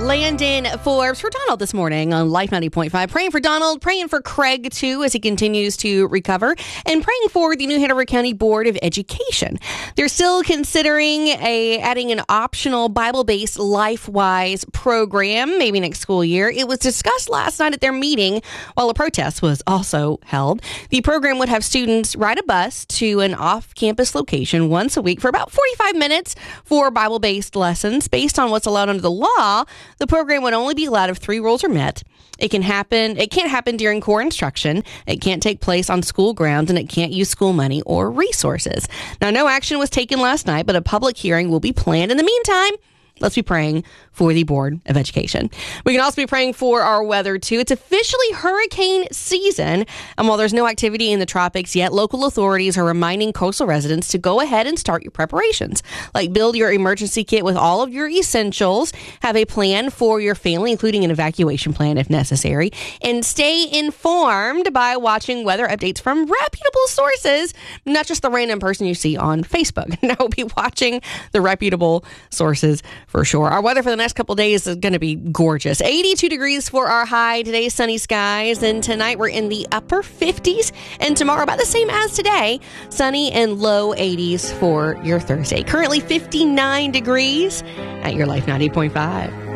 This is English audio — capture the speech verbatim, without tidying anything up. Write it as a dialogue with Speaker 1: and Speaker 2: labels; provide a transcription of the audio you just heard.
Speaker 1: Landon Forbes for Donald this morning on Life ninety point five. Praying for Donald, praying for Craig, too, as he continues to recover, and praying for the New Hanover County Board of Education. They're still considering a adding an optional Bible-based LifeWise program, maybe next school year. It was discussed last night at their meeting while a protest was also held. The program would have students ride a bus to an off-campus location once a week for about forty-five minutes for Bible-based lessons. Based on what's allowed under the law, the program would only be allowed if three rules are met. It can happen. It can't happen during core instruction. It can't take place on school grounds, and it can't use school money or resources. Now, no action was taken last night, but a public hearing will be planned. In the meantime, let's be praying for the Board of Education. We can also be praying for our weather, too. It's officially hurricane season. And while there's no activity in the tropics yet, local authorities are reminding coastal residents to go ahead and start your preparations. Like build your emergency kit with all of your essentials, have a plan for your family, including an evacuation plan if necessary, and stay informed by watching weather updates from reputable sources, not just the random person you see on Facebook. No, be watching the reputable sources for sure. Our weather for the next couple days is going to be gorgeous. eighty-two degrees for our high. Today, sunny skies. And tonight, we're in the upper fifties. And tomorrow, about the same as today, sunny and low eighties for your Thursday. Currently, fifty-nine degrees at your Life ninety point five.